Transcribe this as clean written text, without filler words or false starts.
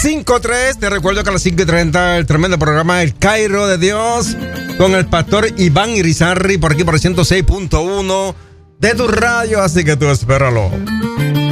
5:03. Te recuerdo que a las 5:30 el tremendo programa El Cairo de Dios con el pastor Iván Irizarry por aquí por el 106.1 de tu radio. Así que tú espéralo.